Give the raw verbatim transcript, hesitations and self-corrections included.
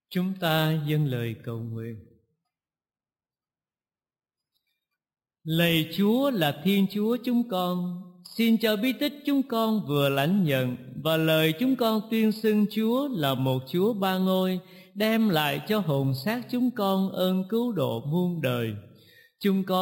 Chúng ta dâng lời cầu nguyện. Lạy Chúa là Thiên Chúa chúng con, xin cho bí tích chúng con vừa lãnh nhận và lời chúng con tuyên xưng Chúa là một Chúa ba ngôi, đem lại cho hồn xác chúng con ơn cứu độ muôn đời. Chúng con